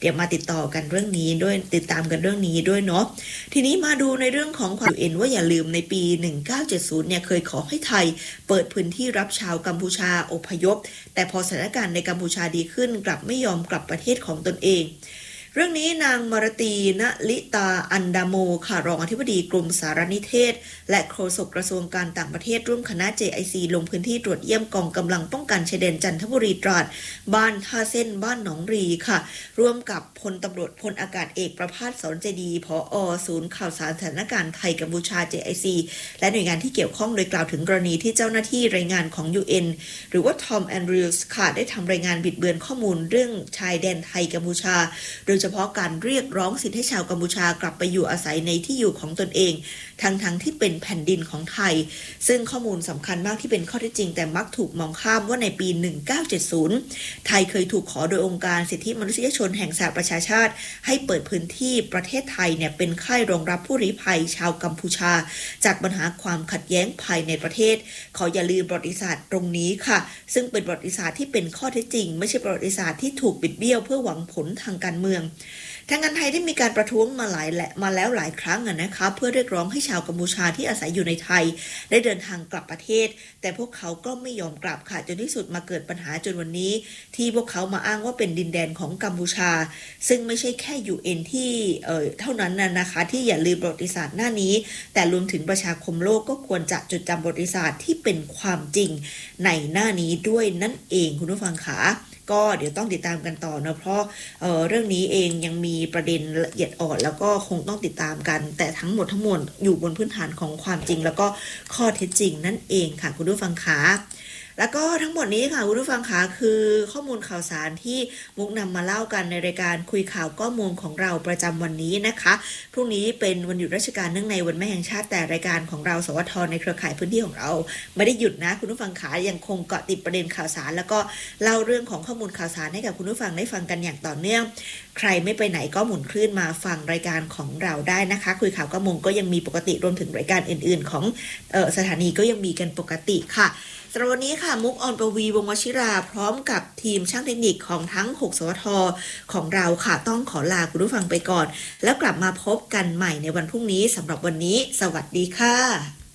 ดี๋ยวมาติดต่อกันเรื่องนี้ด้วยติดตามกันเรื่องนี้ด้วยเนาะทีนี้มาดูในเรื่องของความUNว่าอย่าลืมในปี1970เนี่ยเคยขอให้ไทยเปิดพื้นที่รับชาวกัมพูชาอพยพแต่พอสถานการณ์ในกัมพูชาดีขึ้นกลับไม่ยอมกลับประเทศของตนเองเรื่องนี้นางมรตีณลิตาอันดาโมค่ะรองอธิบดีกรมสารนิเทศและโฆษกกระทรวงการต่างประเทศร่วมคณะ JIC ลงพื้นที่ตรวจเยี่ยมกองกำลังป้องกันชายแดนจันทบุรีตราดบ้านท่าเส้นบ้านหนองรีค่ะร่วมกับพลตำรวจพลอากาศเอกประภาสสอนเจดีผอ.ศูนย์ข่าวสารสถานการณ์ไทยกัมพูชา JIC และหน่วยงานที่เกี่ยวข้องโดยกล่าวถึงกรณีที่เจ้าหน้าที่รายงานของ UN หรือว่าทอมแอนดรูสค่ะได้ทำรายงานบิดเบือนข้อมูลเรื่องชายแดนไทยกัมพูชาโดยเฉพาะการเรียกร้องสิทธิให้ชาวกัมพูชากลับไปอยู่อาศัยในที่อยู่ของตนเองทั้งที่เป็นแผ่นดินของไทยซึ่งข้อมูลสำคัญมากที่เป็นข้อเท็จจริงแต่มักถูกมองข้ามว่าในปี1970ไทยเคยถูกขอโดยองค์การสิทธิมนุษยชนแห่งสหประชาชาติให้เปิดพื้นที่ประเทศไทยเนี่ยเป็นค่ายรองรับผู้ลี้ภัยชาวกัมพูชาจากปัญหาความขัดแย้งภายในประเทศขออย่าลืมประวัติศาสตร์ตรงนี้ค่ะซึ่งเป็นประวัติศาสตร์ที่เป็นข้อเท็จจริงไม่ใช่ประวัติศาสตร์ที่ถูกบิดเบี้ยวเพื่อหวังผลทางการเมืองทางการไทยได้มีการประท้วงมาแล้วหลายครั้งนะคะเพื่อเรียกร้องให้ชาวกัมพูชาที่อาศัยอยู่ในไทยได้เดินทางกลับประเทศแต่พวกเขาก็ไม่ยอมกลับค่ะจนที่สุดมาเกิดปัญหาจนวันนี้ที่พวกเขามาอ้างว่าเป็นดินแดนของกัมพูชาซึ่งไม่ใช่แค่ UN ที่เท่านั้นนะคะที่อย่าลืมประวัติศาสตร์หน้านี้แต่รวมถึงประชาคมโลกก็ควรจะจดจำประวัติศาสตร์ที่เป็นความจริงในหน้านี้ด้วยนั่นเองคุณผู้ฟังขาก็เดี๋ยวต้องติดตามกันต่อนะเพราะเรื่องนี้เองยังมีประเด็นละเอียดอ่อนแล้วก็คงต้องติดตามกันแต่ทั้งหมดอยู่บนพื้นฐานของความจริงแล้วก็ข้อเท็จจริงนั่นเองค่ะคุณผู้ฟังคะแล้วก็ทั้งหมดนี้ค่ะคุณผู้ฟังคะคือข้อมูลข่าวสารที่มุกนำมาเล่ากันในรายการคุยข่าวข้อมูลของเราประจำวันนี้นะคะพรุ่งนี้เป็นวันหยุดราชการเนื่องในวันแม่แห่งชาติแต่รายการของเราสวทในเครือข่ายพื้นที่ของเราไม่ได้หยุดนะคุณผู้ฟังคะยังคงเกาะติดประเด็นข่าวสารแล้วก็เล่าเรื่องของข้อมูลข่าวสารให้กับคุณผู้ฟังได้ฟังกันอย่างต่อเนื่องใครไม่ไปไหนก็หมุนคลื่นมาฟังรายการของเราได้นะคะคุยข่าวข้อมูลก็ยังมีปกติรวมถึงรายการอื่นๆของสถานีก็ยังมีกันปกติค่ะสำหรับวันนี้ค่ะมุกออนปวีวงศ์วชิราพร้อมกับทีมช่างเทคนิคของทั้ง6สวทของเราค่ะต้องขอลาคุณผู้ฟังไปก่อนแล้วกลับมาพบกันใหม่ในวันพรุ่งนี้สำหรับวันนี้สวัสดีค่ะ